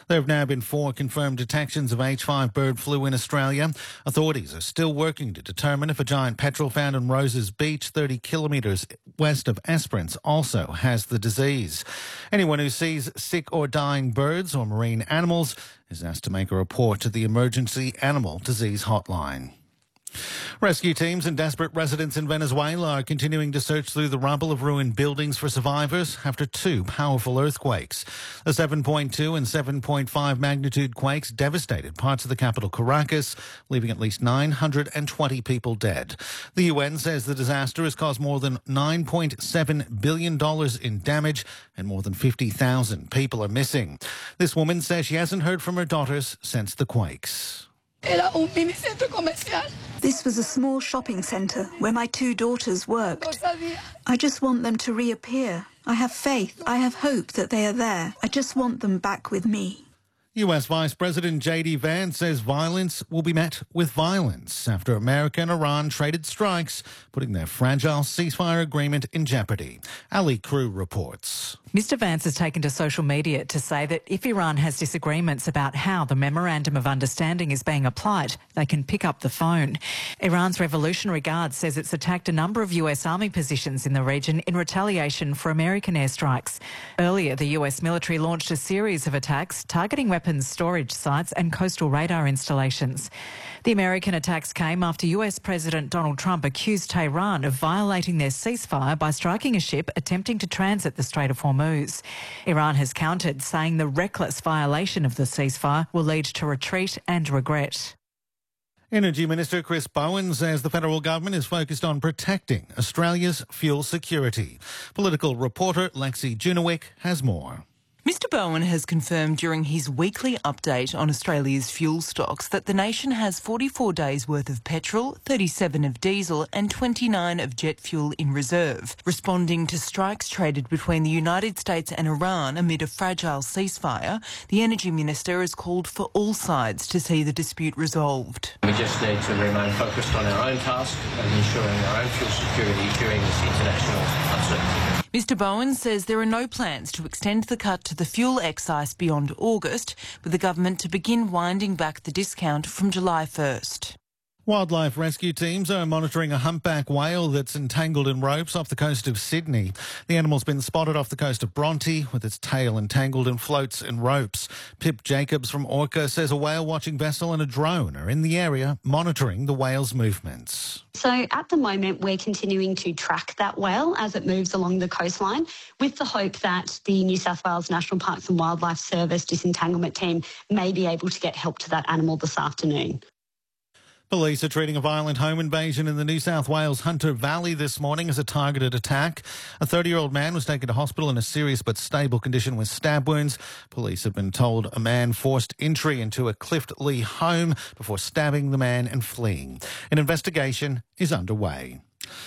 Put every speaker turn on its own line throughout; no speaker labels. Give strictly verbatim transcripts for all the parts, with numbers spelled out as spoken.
There have now been four confirmed detections of H five bird flu in Australia. Authorities are still working to determine if a giant petrel found on Roses Beach, thirty kilometres west of Esperance, also has the disease. Anyone who sees sick or dying birds or marine animals is asked to make a report to the Emergency Animal Disease Hotline. Rescue teams and desperate residents in Venezuela are continuing to search through the rubble of ruined buildings for survivors after two powerful earthquakes. The seven point two and seven point five magnitude quakes devastated parts of the capital Caracas, leaving at least nine hundred twenty people dead. The U N says the disaster has caused more than nine point seven billion dollars in damage and more than fifty thousand people are missing. This woman says she hasn't heard from her daughters since the quakes.
This was a small shopping centre where my two daughters worked. I just want them to reappear. I have faith, I have hope that they are there. I just want them back with me.
U S Vice President J D Vance says violence will be met with violence after America and Iran traded strikes, putting their fragile ceasefire agreement in jeopardy. Ali Crew reports.
Mister Vance has taken to social media to say that if Iran has disagreements about how the Memorandum of Understanding is being applied, they can pick up the phone. Iran's Revolutionary Guard says it's attacked a number of U S Army positions in the region in retaliation for American airstrikes. Earlier, the U S military launched a series of attacks targeting weapons storage sites and coastal radar installations. The American attacks came after U S President Donald Trump accused Tehran of violating their ceasefire by striking a ship attempting to transit the Strait of Hormuz. Iran has countered, saying the reckless violation of the ceasefire will lead to retreat and regret.
Energy Minister Chris Bowen says the federal government is focused on protecting Australia's fuel security. Political reporter Lexi Junowick has more.
Mister Bowen has confirmed during his weekly update on Australia's fuel stocks that the nation has forty-four days worth of petrol, thirty-seven of diesel and twenty-nine of jet fuel in reserve, responding to strikes traded between the United States and Iran amid a fragile ceasefire. The Energy Minister has called for all sides to see the dispute resolved.
We just need to remain focused on our own task and ensuring our own fuel security during this international uncertainty.
Mister Bowen says there are no plans to extend the cut to the fuel excise beyond August, with the government to begin winding back the discount from July first.
Wildlife rescue teams are monitoring a humpback whale that's entangled in ropes off the coast of Sydney. The animal's been spotted off the coast of Bronte with its tail entangled in floats and ropes. Pip Jacobs from Orca says a whale-watching vessel and a drone are in the area monitoring the whale's movements.
So at the moment, we're continuing to track that whale as it moves along the coastline with the hope that the New South Wales National Parks and Wildlife Service disentanglement team may be able to get help to that animal this afternoon.
Police are treating a violent home invasion in the New South Wales Hunter Valley this morning as a targeted attack. A thirty-year-old man was taken to hospital in a serious but stable condition with stab wounds. Police have been told a man forced entry into a Clift Lee home before stabbing the man and fleeing. An investigation is underway.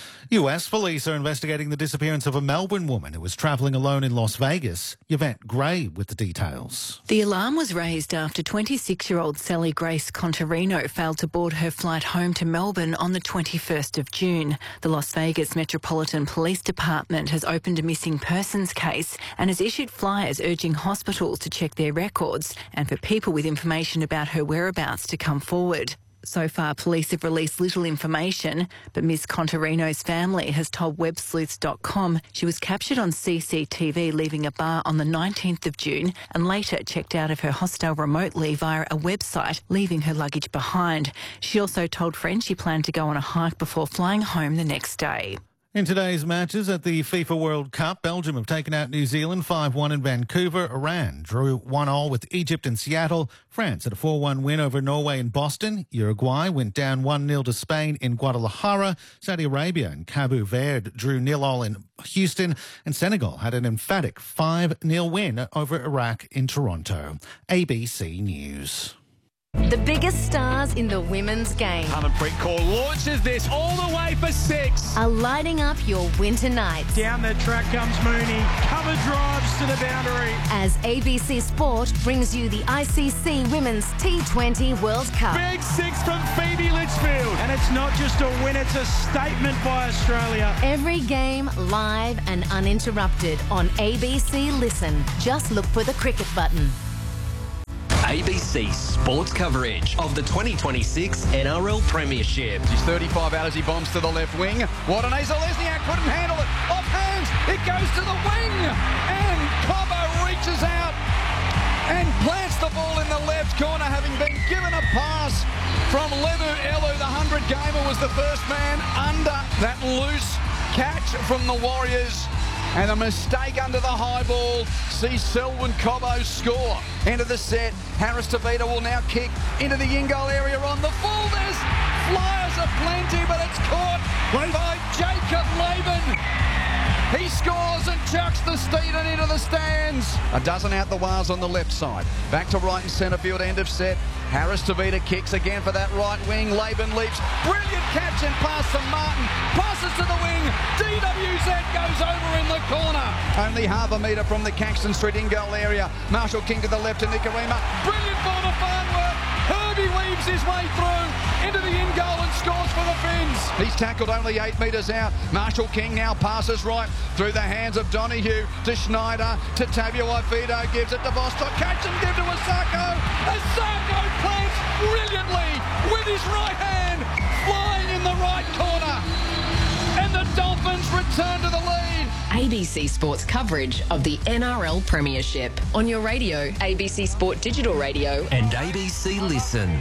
U S police are investigating the disappearance of a Melbourne woman who was travelling alone in Las Vegas. Yvette Gray with the details.
The alarm was raised after twenty-six-year-old Sally Grace Contarino failed to board her flight home to Melbourne on the twenty-first of June. The Las Vegas Metropolitan Police Department has opened a missing persons case and has issued flyers urging hospitals to check their records and for people with information about her whereabouts to come forward. So far, police have released little information, but Miss Contarino's family has told web sleuths dot com she was captured on C C T V leaving a bar on the nineteenth of June and later checked out of her hostel remotely via a website, leaving her luggage behind. She also told friends she planned to go on a hike before flying home the next day.
In today's matches at the FIFA World Cup, Belgium have taken out New Zealand five one in Vancouver. Iran drew one all with Egypt in Seattle. France had a four one win over Norway in Boston. Uruguay went down one nil to Spain in Guadalajara. Saudi Arabia and Cabo Verde drew nil all in Houston. And Senegal had an emphatic five nil win over Iraq in Toronto. A B C News.
The biggest stars in the women's game
Harmanpreet Kaur launches this all the way for six.
are lighting up your winter nights.
Down the track comes Mooney. Cover drives to the boundary.
As A B C Sport brings you the I C C Women's T twenty World Cup.
Big six from Phoebe Litchfield. And it's not just a win, it's a statement by Australia.
Every game live and uninterrupted on A B C Listen. Just look for the cricket button.
A B C sports coverage of the twenty twenty-six N R L Premiership.
He's thirty-five out as he bombs to the left wing. Watanabe Lesniak couldn't handle it. Off hands, it goes to the wing, and Cobbo reaches out and plants the ball in the left corner, having been given a pass from Lemu Elu. The hundred-gamer was the first man under that loose catch from the Warriors. And a mistake under the high ball sees Selwyn Cobbo score. End of the set. Harris Tavita will now kick into the in-goal area on the full. There's flyers aplenty, but it's caught by Jacob Laban. He scores and chucks the Steeden into the stands. A dozen out the wires on the left side. Back to right and centre field, end of set. Harris Tavita kicks again for that right wing. Laban leaps. Brilliant catch and pass from Martin. Passes to the wing. D W Z goes over in the corner. Only half a metre from the Caxton Street in-goal area. Marshall King to the left to Nicarima. Brilliant ball to Farnworth. Herbie weaves his way through into the in-goal and scores for the Finns. He's tackled only eight metres out. Marshall King now passes right through the hands of Donahue to Schneider to Tabuai-Fidow. Gives it to Vostok. Catch and give to Asako. Asako plants brilliantly with his right hand, flying in the right corner. And the Dolphins return to the lead.
A B C Sports coverage of the N R L Premiership. On your radio, A B C Sport Digital Radio.
And A B C Listen.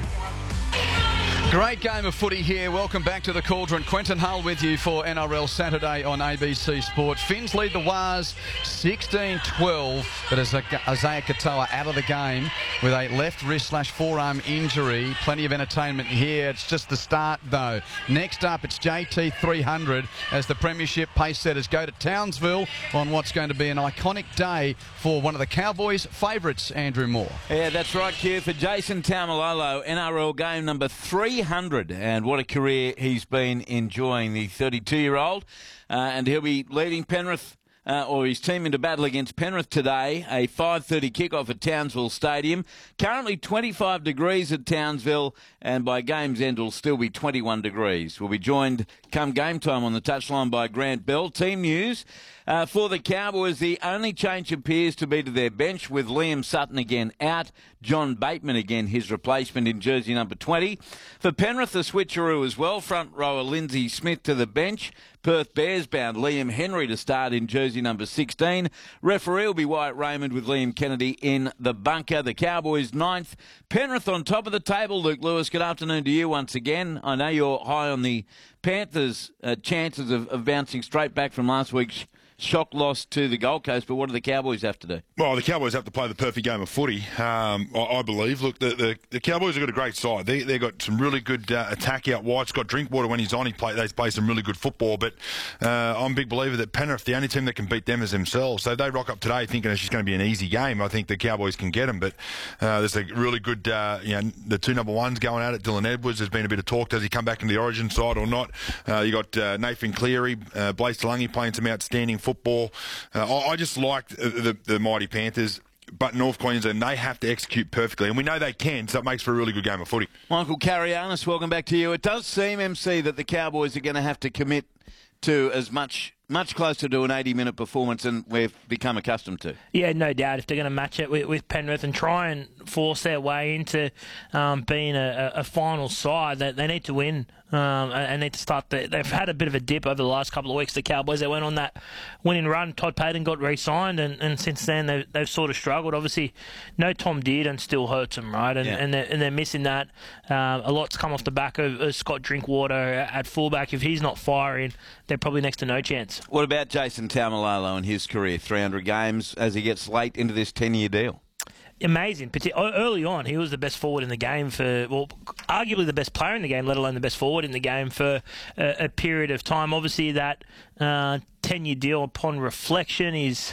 Great game of footy here. Welcome back to the Cauldron. Quentin Hull with you for N R L Saturday on A B C Sport. Finns lead the Wars sixteen twelve, but as Isaiah Katoa out of the game with a left wrist slash forearm injury. Plenty of entertainment here. It's just the start, though. Next up, it's J T three hundred as the Premiership pace setters go to Townsville on what's going to be an iconic day for one of the Cowboys' favourites, Andrew Moore.
Yeah, that's right, Keir. For Jason Taumalolo, N R L game number three hundred, and what a career he's been enjoying, the thirty-two-year-old, uh, and he'll be leading Penrith Uh, or his team into battle against Penrith today. A five thirty kickoff at Townsville Stadium. Currently twenty-five degrees at Townsville, and by game's end will still be twenty-one degrees. We'll be joined come game time on the touchline by Grant Bell. Team news uh, for the Cowboys. The only change appears to be to their bench, with Liam Sutton again out. John Bateman again his replacement in jersey number twenty. For Penrith, the switcheroo as well. Front rower Lindsay Smith to the bench. Perth Bears bound Liam Henry to start in jersey number sixteen. Referee will be Wyatt Raymond with Liam Kennedy in the bunker. The Cowboys ninth. Penrith on top of the table. Luke Lewis, good afternoon to you once again. I know you're high on the Panthers' uh, chances of, of bouncing straight back from last week's shock loss to the Gold Coast, but what do the Cowboys have to do?
Well, the Cowboys have to play the perfect game of footy, um, I, I believe. Look, the, the, the Cowboys have got a great side. They, they've got some really good uh, attack out wide. Scott Drinkwater, when he's on, he play, they play some really good football, but uh, I'm a big believer that Penrith, the only team that can beat them is themselves. So they rock up today thinking it's just going to be an easy game. I think the Cowboys can get them, but uh, there's a really good, uh, you know, the two number ones going at it. Dylan Edwards, there's been a bit of talk. Does he come back into the Origin side or not? Uh, you got uh, Nathan Cleary, uh, Blaise Talungi playing some outstanding football. Uh, I, I just like the, the, the mighty Panthers, but North Queensland, they have to execute perfectly, and we know they can, so it makes for a really good game of footy.
Michael Carianis, welcome back to you. It does seem, M C, that the Cowboys are going to have to commit to as much much closer to an eighty-minute performance than we've become accustomed to.
Yeah, no doubt. If they're going to match it with, with Penrith and try and force their way into um, being a, a final side, they, they need to win. Um, and need to start. The, they've had a bit of a dip over the last couple of weeks. The Cowboys, they went on that winning run. Todd Payton got re-signed, and, and since then they've, they've sort of struggled. Obviously, no Tom Dearden still hurts them, right? And
yeah.
and, they're, and they're missing that. Um, a lot's come off the back of, of Scott Drinkwater at fullback. If he's not firing, they're probably next to no chance.
What about Jason Taumalolo and his career? three hundred games as he gets late into this ten-year deal.
Amazing. Early on, he was the best forward in the game for, well, arguably the best player in the game, let alone the best forward in the game for a, a period of time. Obviously, that uh, ten-year deal, upon reflection, is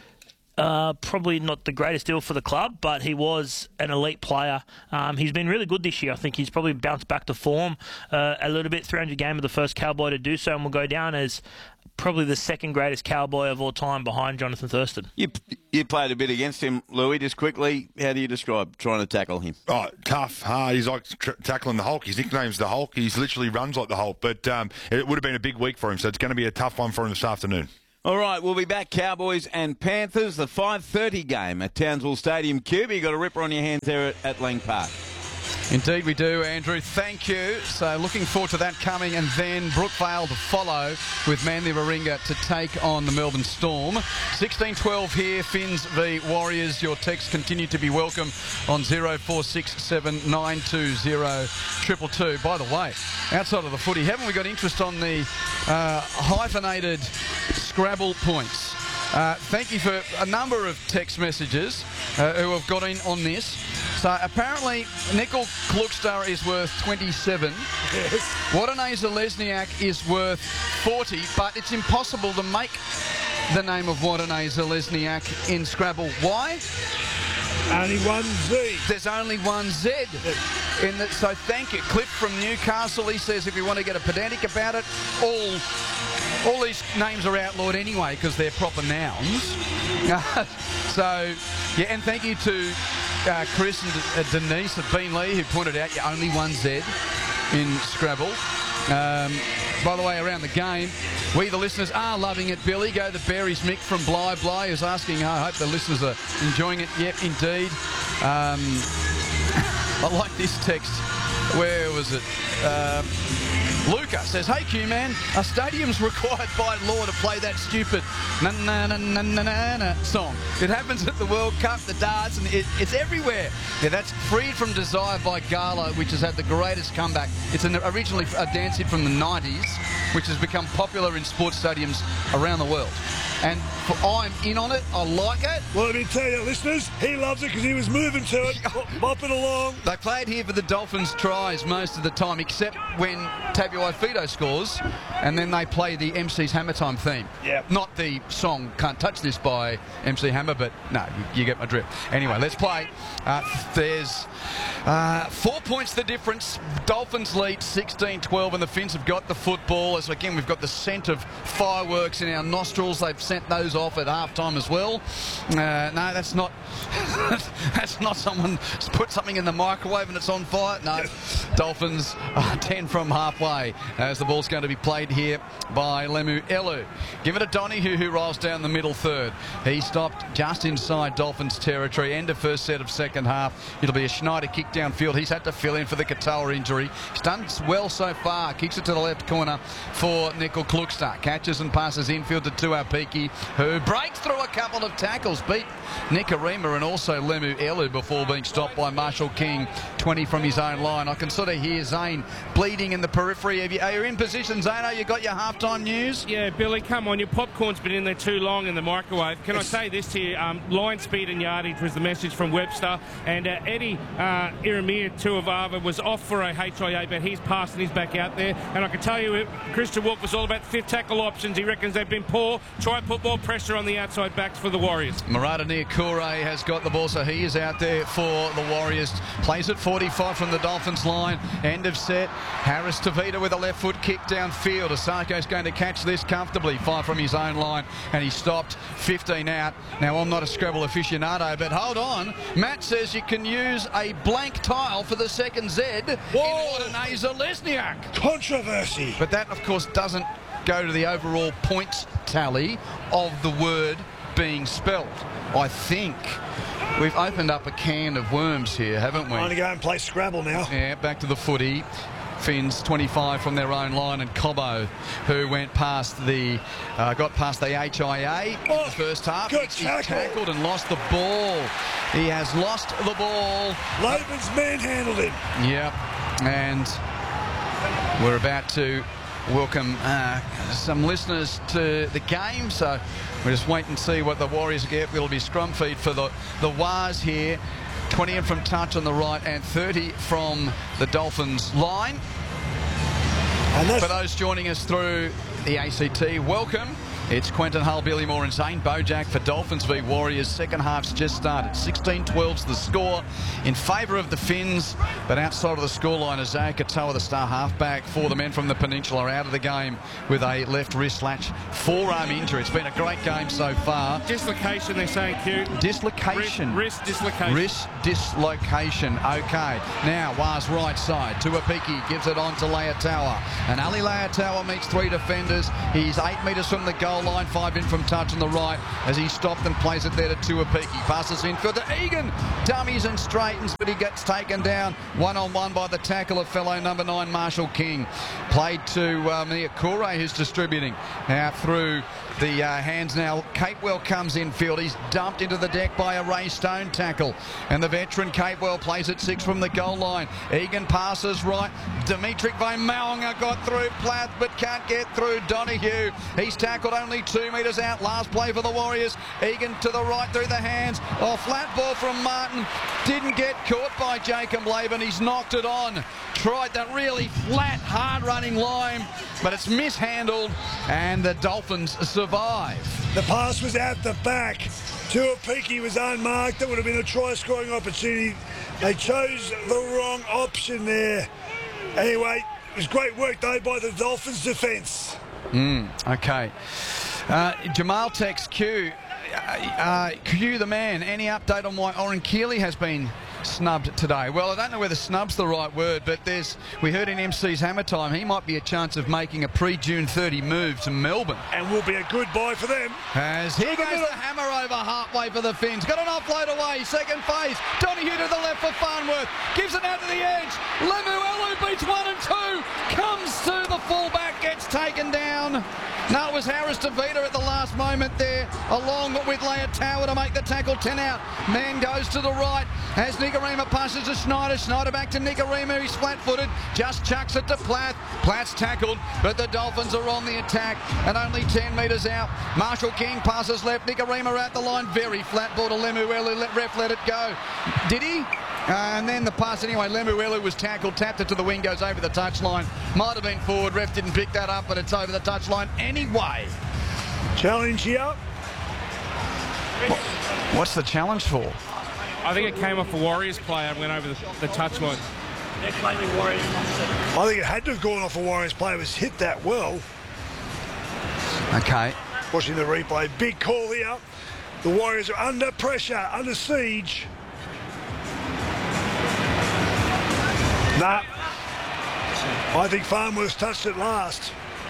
uh, probably not the greatest deal for the club, but he was an elite player. Um, he's been really good this year. I think he's probably bounced back to form uh, a little bit. three hundred game of the first Cowboy to do so, and will go down as probably the second greatest Cowboy of all time behind Jonathan Thurston.
You you played a bit against him, Louis. Just quickly, how do you describe trying to tackle him?
Oh, tough, hard. He's like tr- tackling the Hulk. His nickname's the Hulk. He literally runs like the Hulk. But um, it would have been a big week for him, so it's going to be a tough one for him this afternoon.
All right, we'll be back. Cowboys and Panthers, the five thirty game at Townsville Stadium. Cuba, you got a ripper on your hands there at, at Lang Park.
Indeed we do, Andrew. Thank you. So looking forward to that coming, and then Brookvale to follow with Manly Warringah to take on the Melbourne Storm. sixteen twelve here, Finns v Warriors. Your texts continue to be welcome on zero four six seven nine two zero two two two. By the way, outside of the footy, haven't we got interest on the uh, hyphenated Scrabble points? Uh, thank you for a number of text messages uh, who have got in on this. So apparently Nickel Klukstar is worth twenty-seven. Yes. Wadaneza Lesniak is worth forty, but it's impossible to make the name of Wadaneza Lesniak in Scrabble. Why?
Only one Z.
There's only one Z. In the, so thank you. Cliff from Newcastle, he says if you want to get a pedantic about it, all all these names are outlawed anyway because they're proper nouns. So, yeah, and thank you to uh, Chris and uh, Denise at Beanley who pointed out you're only one Z in Scrabble. Um, by the way, around the game, we the listeners are loving it. Billy, go the berries. Mick from Bly Bly is asking, I hope the listeners are enjoying it. Yep, indeed. Um, I like this text. Where was it? Um, Luca says, hey Q-Man, a stadium's required by law to play that stupid na-na-na-na-na-na song. It happens at the World Cup, the darts, and it, it's everywhere. Yeah, that's Freed from Desire by Gala, which has had the greatest comeback. It's an, originally a dance hit from the nineties, which has become popular in sports stadiums around the world. And for, I'm in on it. I like it.
Well, let me tell you, listeners, he loves it because he was moving to it, bopping along.
They play it here for the Dolphins' tries most of the time, except when Tabuai-Fidow scores, and then they play the M C's Hammer Time theme.
Yeah.
Not the song Can't Touch This by M C Hammer, but no, you, you get my drift. Anyway, let's play. Uh, there's uh, four points the difference. Dolphins lead sixteen twelve, and the Finns have got the football. As again, we've got the scent of fireworks in our nostrils. They've sent those off at half-time as well. Uh, no, that's not that's not someone put something in the microwave and it's on fire. No, Dolphins uh, ten from halfway as the ball's going to be played here by Lemu Elu. Give it to Donahue, who rolls down the middle third. He stopped just inside Dolphins territory. End of first set of second half. It'll be a Schneider kick downfield. He's had to fill in for the Katoa injury. He's done well so far. Kicks it to the left corner for Nickel Klukstar. Catches and passes infield to Tuapiki, who breaks through a couple of tackles. Beat Nikarima and also Lemu Elu before being stopped by Marshall King. twenty from his own line. I can sort of hear Zane bleeding in the periphery. Are you, are you in position, Zane? You got your halftime news?
Yeah, Billy, come on. Your popcorn's been in there too long in the microwave. Can it's... I say this to you? Um, line speed and yardage was the message from Webster. And uh, Eddie uh, Iramir Tuivava was off for a H I A, but he's passed and he's back out there. And I can tell you, Christian Walk was all about the fifth tackle options. He reckons they've been poor. Try and put more pressure on the outside backs for the Warriors.
Murata Niakure has got the ball, so he is out there for the Warriors. Plays at forty-five from the Dolphins line. End of set. Harris Tavita with a left foot kick downfield. Asako's going to catch this comfortably. Five from his own line, and he stopped. fifteen out. Now, I'm not a Scrabble aficionado, but hold on. Matt says you can use a blank tile for the second Z. Whoa! In Wadaneza Lesniak.
Controversy.
But that, of course, doesn't go to the overall points tally of the word being spelled. I think we've opened up a can of worms here, haven't we?
I'm going to go and play Scrabble now.
Yeah, back to the footy. Finns twenty-five from their own line, and Cobbo, who went past the, uh, got past the H I A oh, in the first half.
Good
he,
tackle.
he tackled and lost the ball. He has lost the ball.
Laban's manhandled him.
Yep, and we're about to welcome uh, some listeners to the game, so we'll just wait and see what the Warriors get. It'll be scrum feed for the, the Wars here. twenty in from touch on the right and thirty from the Dolphins line. And for those joining us through the A C T, welcome. It's Quentin Hull, Billy Moore and Zane Bojack for Dolphins v Warriors. Second half's just started. sixteen twelve's the score in favour of the Finns, but outside of the scoreline, Isaiah Katoa, the star halfback for the men from the Peninsula, out of the game with a left wrist slash forearm injury. It's been a great game so far.
Dislocation, they're saying, Q.
Dislocation.
Wrist, wrist dislocation.
Wrist dislocation. Okay. Now, Waz right side. Tuapiki gives it on to Leotawa. And Ali Leotawa meets three defenders. He's eight metres from the goal line, five in from touch on the right as he stopped and plays it there to Tuapiki. Passes infield to Egan. Dummies and straightens, but he gets taken down one-on-one by the tackle of fellow number nine, Marshall King. Played to um, Niakure, who's distributing out through the uh, hands now. Capewell comes infield. He's dumped into the deck by a Ray Stone tackle. And the veteran Capewell plays it six from the goal line. Egan passes right. Dimitri Vaimaunga got through Plath, but can't get through Donahue. He's tackled only two metres out. Last play for the Warriors. Egan to the right through the hands. Oh, flat ball from Martin. Didn't get caught by Jacob Laban. He's knocked it on. Tried that really flat, hard-running line, but it's mishandled, and the Dolphins survive.
The pass was out the back. Tuapiki was unmarked. That would have been a try-scoring opportunity. They chose the wrong option there. Anyway, it was great work, though, by the Dolphins' defence.
Mm, okay. Uh, Jamal Tex Q. Uh, uh, Q the man. Any update on why Oren Keeley has been snubbed today? Well, I don't know whether snub's the right word, but there's we heard in M C's Hammer Time he might be a chance of making a pre-June thirty move to Melbourne.
And will be a good buy for them.
As here goes the hammer over halfway for the Finns. Got an offload away. Second phase. Donahue to the left for Farnworth. Gives it out to the edge. Lemuelu beats one and two. Comes to the fullback. Gets taken down. No, it was Harris DeVita at the last moment there, along with Leotawa to make the tackle. ten out. Man goes to the right. As Nicarima passes to Schneider. Schneider back to Nicarima. He's flat-footed. Just chucks it to Plath. Plath's tackled, but the Dolphins are on the attack and only ten metres out. Marshall King passes left. Nicarima at the line. Very flat ball to Lemuelu. Let ref let it go. Did he? Uh, and then the pass anyway. Lemuelu was tackled, tapped it to the wing, goes over the touchline. Might have been forward. Ref didn't pick that up, but it's over the touchline anyway.
Challenge here.
What's the challenge for?
I think it came off a Warriors player and went over the, the touchline.
They're claiming Warriors. I think it had to have gone off a Warriors player. It was hit that well.
Okay.
Watching the replay. Big call here. The Warriors are under pressure, under siege. Nah. I think Farnworth touched it last.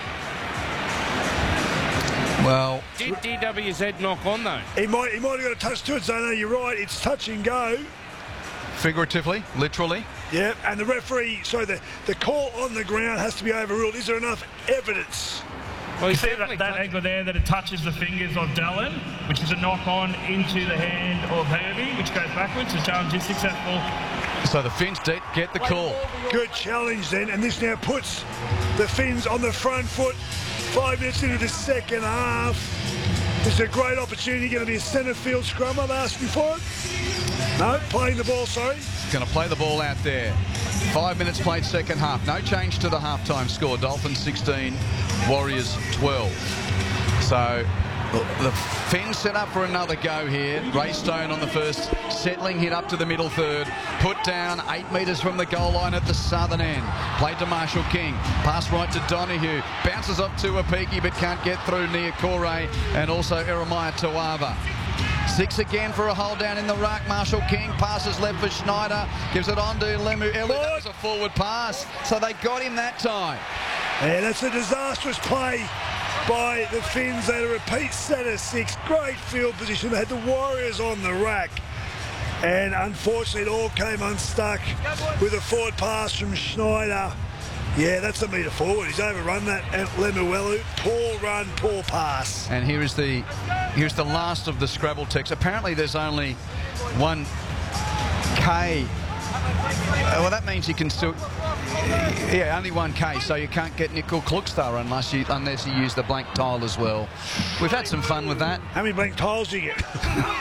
Well,
did D W Z knock on though?
He might, he might have got a touch to it, so no, you're right. It's touch and go.
Figuratively, literally.
Yeah, and the referee, so the, the call on the ground has to be overruled. Is there enough evidence?
Well, you see that, that angle there that it touches the fingers of Dallin, which is a knock on into the hand of Herbie, which goes backwards. The challenge is successful.
So the Finns get the call.
Good challenge then, and this now puts the Finns on the front foot. Five minutes into the second half. This is a great opportunity. Going to be a centre field scrum. I'm asking for it. No, playing the ball, sorry.
Going to play the ball out there. Five minutes played second half. No change to the halftime score. Dolphins sixteen, Warriors twelve. So the Finns set up for another go here. Ray Stone on the first settling hit up to the middle third. Put down eight metres from the goal line at the southern end. Played to Marshall King. Pass right to Donahue. Bounces up to Apiki but can't get through Niakore and also Eremiah Tuava. Six again for a hold down in the ruck. Marshall King passes left for Schneider. Gives it on to Lemuelu. That was a forward pass. So they got him that time.
Yeah, that's a disastrous play by the Finns. They had a repeat set of six. Great field position. They had the Warriors on the rack. And unfortunately, it all came unstuck with a forward pass from Schneider. Yeah, that's a metre forward. He's overrun that at Lemuelu. Poor run, poor pass.
And here is the here's the last of the Scrabble text. Apparently, there's only one K. Well, that means you can still. Yeah, only one K, so you can't get Nickel Klukstar unless you unless you use the blank tile as well. We've had some fun with that.
How many blank tiles do you get?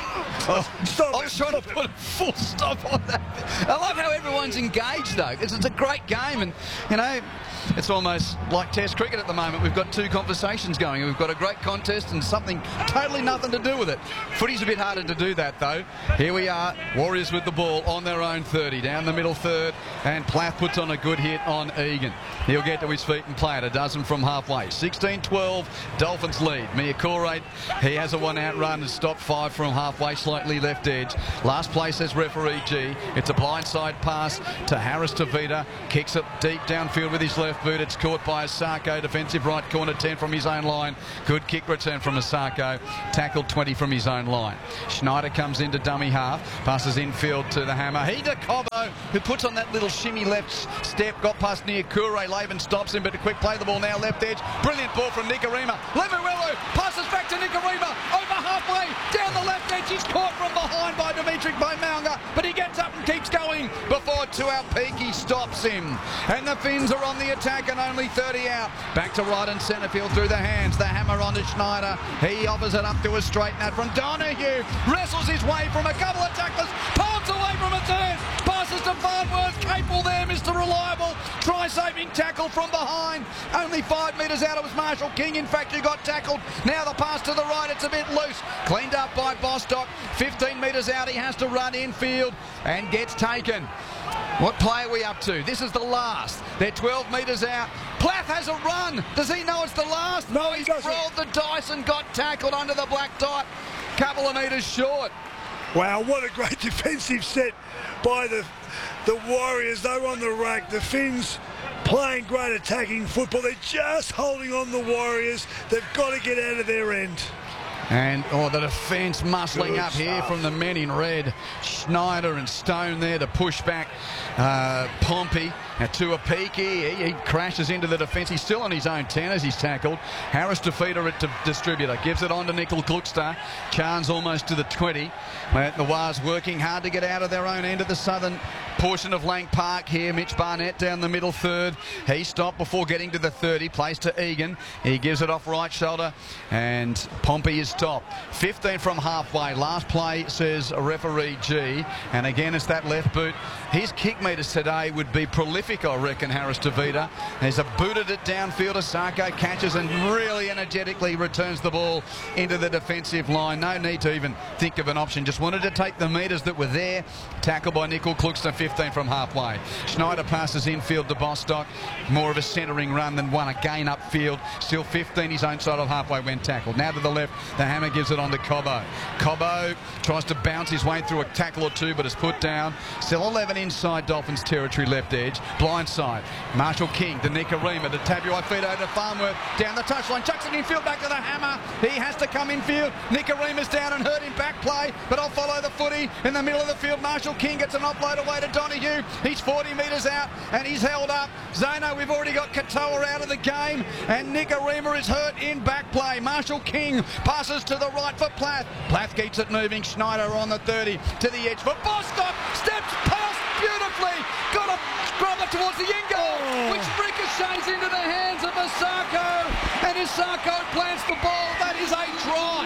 Oh,
Stop
I
it,
was trying to put a full stop on that. I love how everyone's engaged, though. It's, it's a great game, and, you know, it's almost like Test cricket at the moment. We've got two conversations going. We've got a great contest and something totally nothing to do with it. Footy's a bit harder to do that, though. Here we are, Warriors with the ball on their own thirty, down the middle third, and Plath puts on a good hit on Egan. He'll get to his feet and play it. A dozen from halfway. sixteen twelve, Dolphins lead. Miakure, he has a one-out run and stopped five from halfway, slightly left edge. Last place as referee G. It's a blindside pass to Harris Tavita. Kicks it deep downfield with his left boot. It's caught by Asako. Defensive right corner ten from his own line. Good kick return from Asako. Tackled twenty from his own line. Schneider comes into dummy half. Passes infield to the hammer. He to Cobbo, who puts on that little shimmy left step. Got past Niakure. Laban stops him, but a quick play the ball now left edge. Brilliant ball from Nikorima. Lemuelu passes back to Nikorima. Over halfway. Down the left edge. He's caught from behind by Dimitri Bomaunga, but he gets up and keeps going before Tuaupiki stops him. And the Finns are on the attack and only thirty out. Back to right and centre field through the hands. The hammer on to Schneider. He offers it up to a straight nut from Donahue. Wrestles his way from a couple of tacklers. Pulls away from a third. Passes to Farnworth. Capel there, Mister Reliable. Try saving tackle from behind. Only five metres out. It was Marshall King, in fact, who got tackled. Now the pass to the right. It's a bit loose. Cleaned up by Bostock. fifteen metres out. He has to run infield and gets taken. What play are we up to? This is the last. They're twelve metres out. Plath has a run. Does he know it's the last?
No, he
He's
doesn't.
rolled the dice and got tackled under the black dot. Couple of metres short.
Wow, what a great defensive set by the the Warriors. They were on the rack. The Finns playing great attacking football. They're just holding on the Warriors. They've got to get out of their end.
And, oh, the defence muscling Good up stuff. Here from the men in red. Schneider and Stone there to push back uh, Pompey. Now, Tuaupiki, he, he crashes into the defence. He's still on his own ten as he's tackled. Harris to feeder it to distributor. Gives it on to Nickel Cookster. Chance almost to the twenty. The Wars working hard to get out of their own end of the southern portion of Lang Park here. Mitch Barnett down the middle third. He stopped before getting to the thirty. Plays to Egan. He gives it off right shoulder. And Pompey is stopped. fifteen from halfway. Last play, says referee G. And again, it's that left boot. His kick meters today would be prolific, I reckon, Harris Tavita. There's a booted it downfield. Asako catches and really energetically returns the ball into the defensive line. No need to even think of an option. Just wanted to take the metres that were there. Tackled by Nickel Kluxter, fifteen from halfway. Schneider passes infield to Bostock. More of a centering run than one. Again upfield. Still fifteen his own side of halfway when tackled. Now to the left. The hammer gives it on to Cobbo. Cobbo tries to bounce his way through a tackle or two, but is put down. Still eleven inside Dolphins territory left edge. Blind side. Marshall King to Nikorima to Tabuai-Fidow to Farnworth. Down the touchline. Chucks it infield back to the hammer. He has to come infield. Nikorima's down and hurt in back play, but I'll follow the footy. In the middle of the field, Marshall King gets an offload away to Donahue. He's forty metres out and he's held up. Zano, we've already got Katoa out of the game, and Nikorima is hurt in back play. Marshall King passes to the right for Plath. Plath keeps it moving. Schneider on the thirty to the edge for Bostock. Steps past beautifully. Got a grubber towards the end goal, oh. which ricochets into the hands of Asako, and Asako plants the ball. That is a try.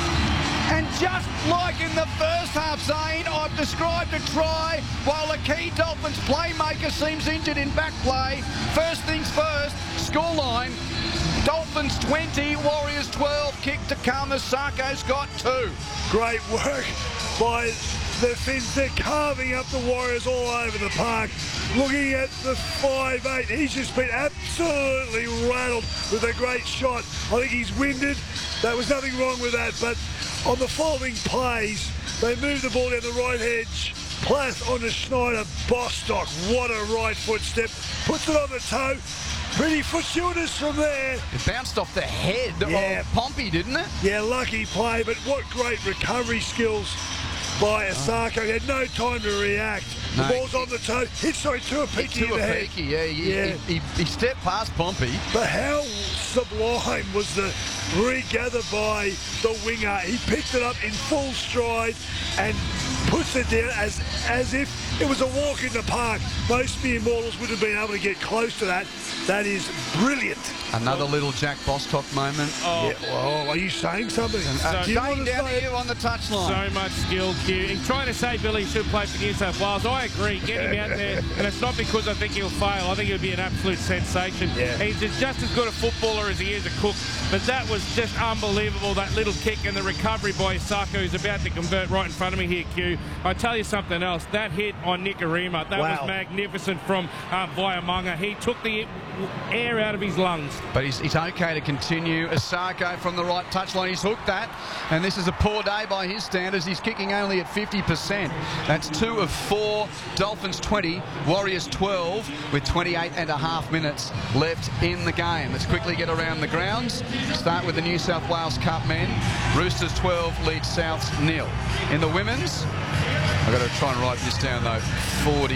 And just like in the first half, Zane, I've described a try while a key Dolphins playmaker seems injured in back play. First things first, scoreline, Dolphins twenty, Warriors twelve, kick to come, Asako's got two.
Great work by the Finns. They're carving up the Warriors all over the park. Looking at the five eight, he's just been absolutely rattled with a great shot. I think he's winded. There was nothing wrong with that, but on the following plays, they move the ball down the right edge. Plath onto Schneider. Bostock, what a right foot step. Puts it on the toe. Pretty fortuitous from there.
It bounced off the head
yeah.
of Pompey, didn't it?
Yeah, lucky play, but what great recovery skills by Asako. He had no time to react. The no, ball's on the toe. Hit, sorry, Tuaupiki in the head.
Yeah, he, yeah. He, he, he stepped past Pompey.
But how sublime was the regather by the winger. He picked it up in full stride and puts it down as, as if it was a walk in the park. Most mere mortals wouldn't have been able to get close to that. That is brilliant.
Another little Jack Bostock moment.
Oh.
Yeah, well, are you saying something?
Uh,
Do you
Dane
want to
down
say
to you on the touchline.
So much skill, Q. He's trying to say Billy should play for New South Wales. I agree. Get him out there. And it's not because I think he'll fail. I think he'll be an absolute sensation.
Yeah.
He's just as good a footballer as he is a cook. But that was just unbelievable, that little kick and the recovery by Isako, who's about to convert right in front of me here, Q. I tell you something else. That hit on Nikorima, that
Wow.
was magnificent from uh, Vaiamunga. He took the air out of his lungs.
But he's, it's okay to continue. Isako from the right touchline. He's hooked that. And this is a poor day by his standards. He's kicking only at fifty percent. That's two of four. Dolphins twenty, Warriors twelve, with twenty-eight and a half minutes left in the game. Let's quickly get around the grounds. Start with the New South Wales Cup men. Roosters twelve, lead Souths nil. In the women's, I've got to try and write this down though, forty.